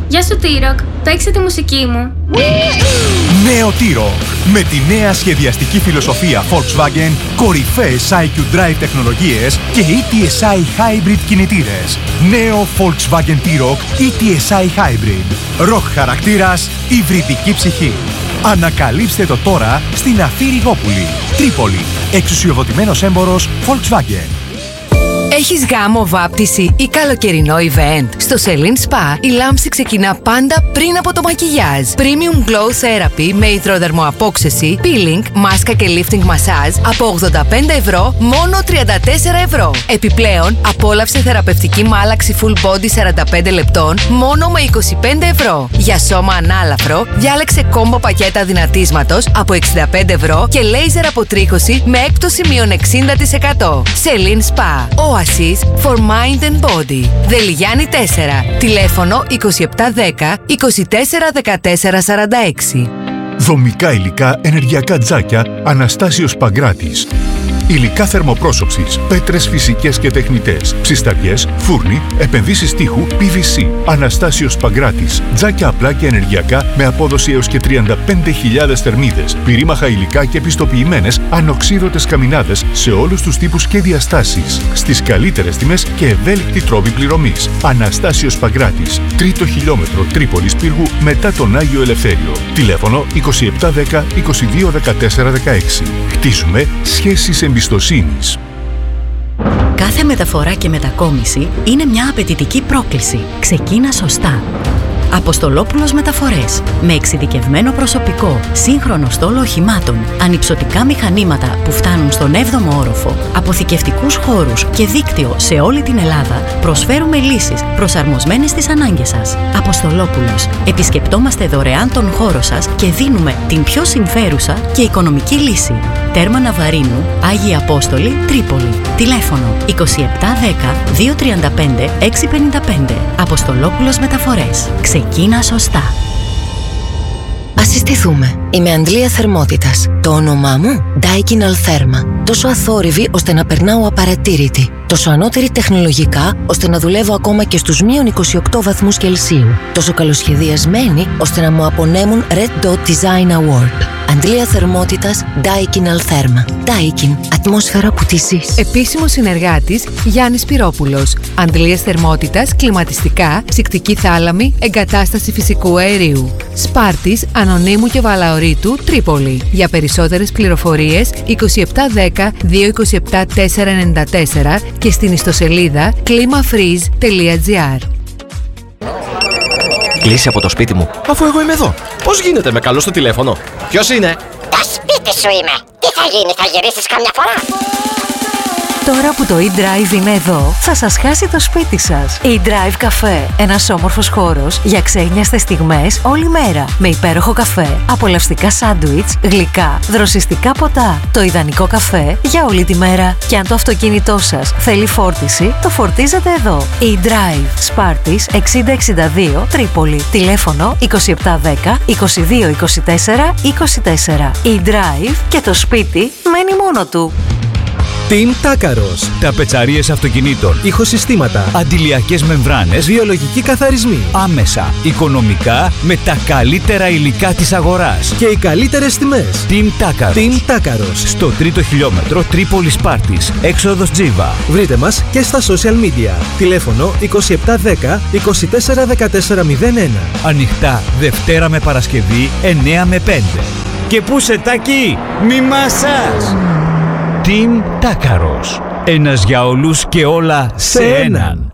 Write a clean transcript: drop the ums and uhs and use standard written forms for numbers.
Γεια σου T-Rock, παίξε τη μουσική μου. Νέο T-Rock. Με τη νέα σχεδιαστική φιλοσοφία Volkswagen, κορυφαίες IQ Drive τεχνολογίες και ETSI Hybrid κινητήρες. Νέο Volkswagen T-Rock ETSI Hybrid. Rock χαρακτήρας, υβριδική ψυχή. Ανακαλύψτε το τώρα στην Αφή Ριγόπουλη, Τρίπολη. Εξουσιοδοτημένος έμπορος Volkswagen. Έχεις γάμο, βάπτιση ή καλοκαιρινό event? Στο Celine Spa η λάμψη ξεκινά πάντα πριν από το μακιγιάζ. Premium Glow Therapy με υδροδερμοαπόξεση, peeling, μάσκα και lifting massage από 85 ευρώ, μόνο 34 ευρώ. Επιπλέον, απόλαυσε θεραπευτική μάλαξη full body 45 λεπτών, μόνο με 25 ευρώ. Για σώμα ανάλαφρο, διάλεξε κόμπο πακέτα δυνατίσματος από 65 ευρώ και λέιζερ αποτρίχωση με έκπτωση μείον 60%. Celine Spa. Oasis for Mind and Body. Δελιγιάννη 4. Τηλέφωνο 2710 2414 46. Δομικά υλικά ενεργειακά τζάκια Αναστάσιος Παγκράτης. Υλικά θερμοπρόσωψης, πέτρες φυσικές και τεχνητές, ψισταριές, φούρνοι, επενδύσεις τείχου, PVC. Αναστάσιος Παγκράτης. Τζάκια απλά και ενεργειακά με απόδοση έως και 35.000 θερμίδες. Πυρήμαχα υλικά και επιστοποιημένες ανοξύρωτες καμινάδες σε όλους τους τύπους και διαστάσεις. Στις καλύτερες τιμές και ευέλικτη τρόπη πληρωμής. Αναστάσιος Παγκράτης. 3ο χιλιόμετρο Τρίπολης Πύργου μετά τον Άγιο Ελευθέριο. Τηλέφωνο 2710 2214 16. Χτίζουμε σχέσεις εμπιστοσύνης. Κάθε μεταφορά και μετακόμιση είναι μια απαιτητική πρόκληση. Ξεκίνα σωστά. Αποστολόπουλος Μεταφορές. Με εξειδικευμένο προσωπικό, σύγχρονο στόλο οχημάτων, ανυψωτικά μηχανήματα που φτάνουν στον 7ο όροφο, αποθηκευτικούς χώρους και δίκτυο σε όλη την Ελλάδα, προσφέρουμε λύσεις προσαρμοσμένες στις ανάγκες σας. Αποστολόπουλος. Επισκεπτόμαστε δωρεάν τον χώρο σας και δίνουμε την πιο συμφέρουσα και οικονομική λύση. Τέρμα Ναβαρίνου, Άγιοι Απόστολοι, Τρίπολη. Τηλέφωνο 2710 235 655. Αποστολόπουλος Μεταφορές. Ξεκίνα σωστά. Ας συστηθούμε. Είμαι Αντλία Θερμότητας. Το όνομά μου Daikin Altherma. Τόσο αθόρυβη ώστε να περνάω απαρατήρητη. Τόσο ανώτερη τεχνολογικά ώστε να δουλεύω ακόμα και στους μείον 28 βαθμούς Κελσίου. Τόσο καλοσχεδιασμένη ώστε να μου απονέμουν Red Dot Design Award. Αντλία Θερμότητας Daikin Altherma. Daikin. Ατμόσφαιρα που τη ζεις. Επίσημος συνεργάτης Γιάννης Πυρόπουλος. Αντλίες θερμότητας, κλιματιστικά, ψυκτική θάλαμη, εγκατάσταση φυσικού αερίου. Σπάρτης, Ανωνύμου και Βαλαωρίτου, Τρίπολη. Για περισσότερες πληροφορίες 2710 227 494 και στην ιστοσελίδα klimafreeze.gr. Κλείσει από το σπίτι μου, αφού εγώ είμαι εδώ. Πώς γίνεται, με καλώ στο τηλέφωνο? Ποιος είναι? Το σπίτι σου είμαι. Τι θα γίνει, θα γυρίσεις καμιά φορά? Τώρα που το eDrive είναι εδώ, θα σας χάσει το σπίτι σας. eDrive Café. Ένας όμορφος χώρος για ξένιαστες στιγμές όλη μέρα. Με υπέροχο καφέ, απολαυστικά σάντουιτς, γλυκά, δροσιστικά ποτά. Το ιδανικό καφέ για όλη τη μέρα. Και αν το αυτοκίνητό σας θέλει φόρτιση, το φορτίζετε εδώ. eDrive. Σπάρτης 6062 Τρίπολη. Τηλέφωνο 2710 2224 24. eDrive και το σπίτι μένει μόνο του. Team Τάκαρος. Ταπετσαρίες αυτοκινήτων, ηχοσυστήματα, αντιλιακές μεμβράνες, βιολογικοί καθαρισμοί. Άμεσα, οικονομικά, με τα καλύτερα υλικά της αγοράς και οι καλύτερες τιμές. Team Τάκαρος. Team Τάκαρος. Στο 3ο χιλιόμετρο Τρίπολης Σπάρτης, έξοδος Τζίβα. Βρείτε μας και στα social media. Τηλέφωνο 2710 241401. Ανοιχτά Δευτέρα με Παρασκευή 9 με 5. Και πού σε Τάκη, μη μασάς! Team Τάκαρος. Ένας για όλους και όλα σε έναν.